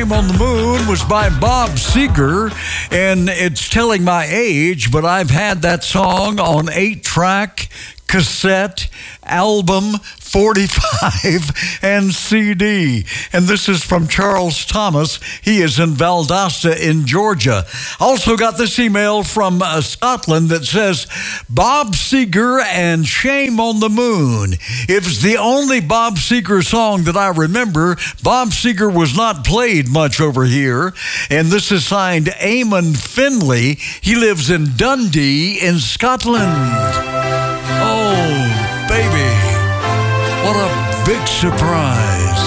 Shame on the Moon was by Bob Seger, and it's telling my age, but I've had that song on 8-track, cassette, album, 45, and CD. And this is from Charles Thomas. He is in Valdosta in Georgia. Also got this email from Scotland that says, Bob Seger and Shame on the Moon. It was the only Bob Seger song that I remember. Bob Seger was not played much over here. And this is signed Eamon Finley. He lives in Dundee in Scotland. Oh, baby, what a big surprise.